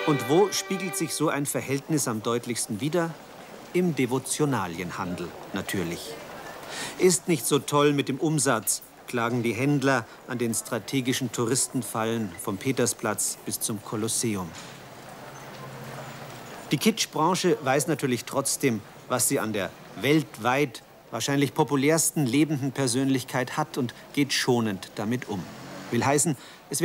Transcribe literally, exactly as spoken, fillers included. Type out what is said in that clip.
Und wo spiegelt sich so ein Verhältnis am deutlichsten wider? Im Devotionalienhandel natürlich. Ist nicht so toll mit dem Umsatz, klagen die Händler an den strategischen Touristenfallen vom Petersplatz bis zum Kolosseum. Die Kitschbranche weiß natürlich trotzdem, was sie an der weltweit wahrscheinlich populärsten lebenden Persönlichkeit hat und geht schonend damit um. Will heißen, es